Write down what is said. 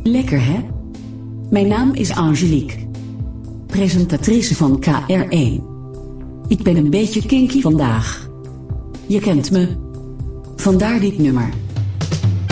Lekker hè? Mijn naam is Angelique. Presentatrice van KR1. Ik ben een beetje kinky vandaag. Je kent me. Vandaar dit nummer.